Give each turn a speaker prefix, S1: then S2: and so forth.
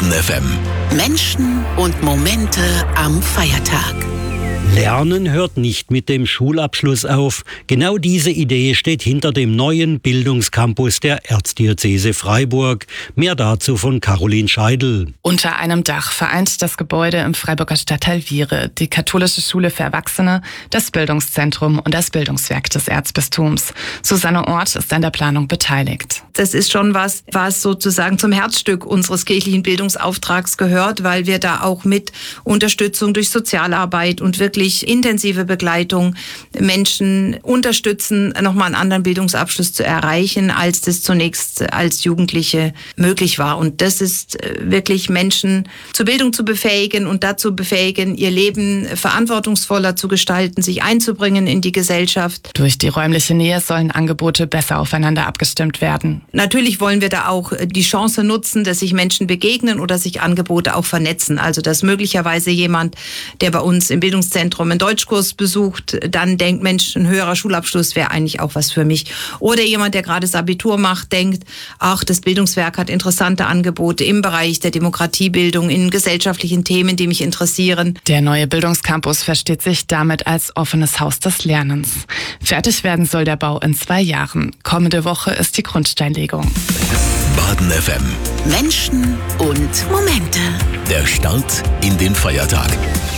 S1: Baden FM. Menschen und Momente am Feiertag.
S2: Lernen hört nicht mit dem Schulabschluss auf. Genau diese Idee steht hinter dem neuen Bildungscampus der Erzdiözese Freiburg. Mehr dazu von Caroline Scheidel.
S3: Unter einem Dach vereint das Gebäude im Freiburger Stadtteil Viere die Katholische Schule für Erwachsene, das Bildungszentrum und das Bildungswerk des Erzbistums. Susanne Ort ist an der Planung beteiligt.
S4: Das ist schon was sozusagen zum Herzstück unseres kirchlichen Bildungsauftrags gehört, weil wir da auch mit Unterstützung durch Sozialarbeit und wirklich intensive Begleitung Menschen unterstützen, nochmal einen anderen Bildungsabschluss zu erreichen, als das zunächst als Jugendliche möglich war. Und das ist wirklich Menschen zur Bildung zu befähigen und dazu befähigen, ihr Leben verantwortungsvoller zu gestalten, sich einzubringen in die Gesellschaft.
S3: Durch die räumliche Nähe sollen Angebote besser aufeinander abgestimmt werden.
S4: Natürlich wollen wir da auch die Chance nutzen, dass sich Menschen begegnen oder sich Angebote auch vernetzen. Also dass möglicherweise jemand, der bei uns im Bildungszentrum einen Deutschkurs besucht, dann denkt, Mensch, ein höherer Schulabschluss wäre eigentlich auch was für mich. Oder jemand, der gerade das Abitur macht, denkt, ach, das Bildungswerk hat interessante Angebote im Bereich der Demokratiebildung, in gesellschaftlichen Themen, die mich interessieren.
S3: Der neue Bildungscampus versteht sich damit als offenes Haus des Lernens. Fertig werden soll der Bau in 2 Jahren. Kommende Woche ist die Grundsteinlegung.
S1: Baden FM. Menschen und Momente. Der Start in den Feiertag.